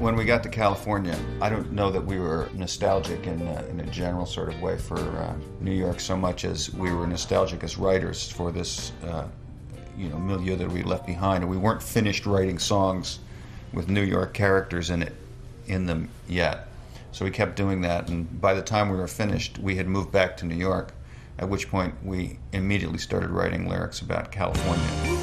when we got to California, I don't know that we were nostalgic in a general sort of way for New York so much as we were nostalgic as writers for this milieu that we left behind, and we weren't finished writing songs with New York characters in them yet. So we kept doing that, and by the time we were finished, we had moved back to New York, at which point we immediately started writing lyrics about California.